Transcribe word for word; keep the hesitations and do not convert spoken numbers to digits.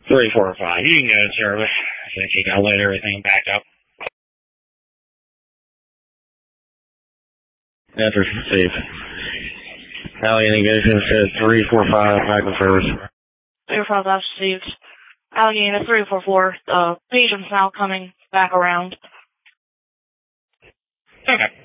three four five. You can go to service. I think you got to let everything back up. That's safe. Allegheny Nation says three four five, back in service. three four five, that's received. Allegheny three four four, uh, patient's now coming back around. Okay.